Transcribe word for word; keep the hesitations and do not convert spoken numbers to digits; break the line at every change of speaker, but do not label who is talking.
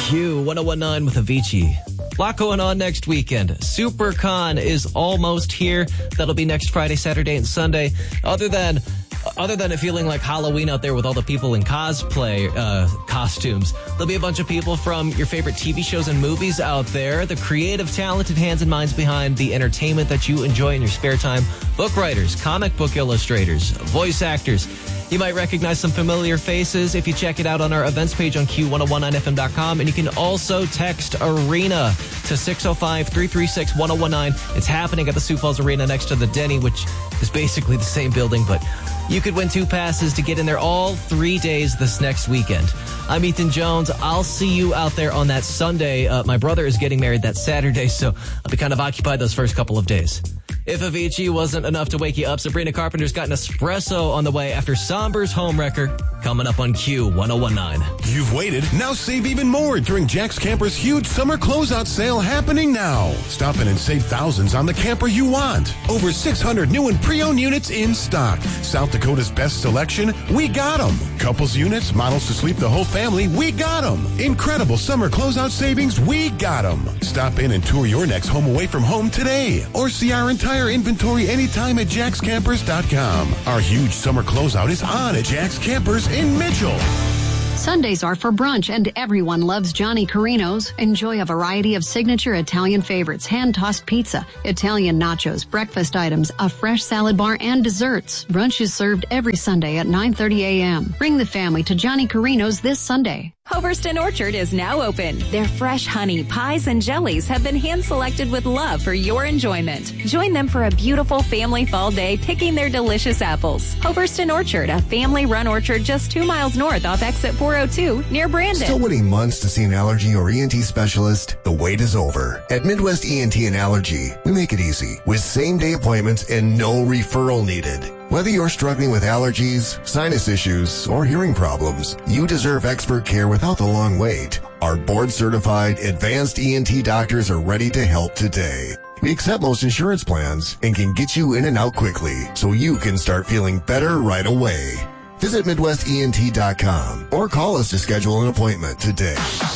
Q one oh one nine with Avicii. A lot going on next weekend. SuperCon is almost here. That'll be next Friday, Saturday, and Sunday. Other than other than it feeling like Halloween out there with all the people in cosplay uh, costumes, there'll be a bunch of people from your favorite T V shows and movies out there. The creative, talented hands and minds behind the entertainment that you enjoy in your spare time. Book writers, comic book illustrators, voice actors. You might recognize some familiar faces if you check it out on our events page on Q ten nineteen F M dot com. And you can also text ARENA to six oh five, three three six, one oh one nine. It's happening at the Sioux Falls Arena next to the Denny, which is basically the same building, but you could win two passes to get in there all three days this next weekend. I'm Ethan Jones. I'll see you out there on that Sunday. Uh, my brother is getting married that Saturday, so I'll be kind of occupied those first couple of days. If Avicii wasn't enough to wake you up, Sabrina Carpenter's got an espresso on the way after Somber's Homewrecker, coming up on Q ten nineteen.
You've waited. Now save even more during Jack's Camper's huge summer closeout sale happening now. Stop in and save thousands on the camper you want. Over six hundred new and pre-owned units in stock. South Dakota's best selection, we got them. Couples units, models to sleep the whole family, we got them. Incredible summer closeout savings, we got them. Stop in and tour your next home away from home today. Or see our entire inventory anytime at jacks campers dot com. Our huge summer closeout is on at Jack's Campers in Mitchell.
Sundays are for brunch, and everyone loves Johnny Carino's. Enjoy a variety of signature Italian favorites, hand-tossed pizza, Italian nachos, breakfast items, a fresh salad bar, and desserts. Brunch is served every Sunday at nine thirty a.m. Bring the family to Johnny Carino's this Sunday.
Hoverston Orchard is now open. Their fresh honey, pies, and jellies have been hand-selected with love for your enjoyment. Join them for a beautiful family fall day picking their delicious apples. Hoverston Orchard, a family-run orchard just two miles north off exit four oh two near Brandon.
Still waiting months to see an allergy or E N T specialist? The wait is over. At Midwest E N T and Allergy, we make it easy with same-day appointments and no referral needed. Whether you're struggling with allergies, sinus issues, or hearing problems, you deserve expert care without the long wait. Our board-certified, advanced E N T doctors are ready to help today. We accept most insurance plans and can get you in and out quickly so you can start feeling better right away. Visit Midwest E N T dot com or call us to schedule an appointment today.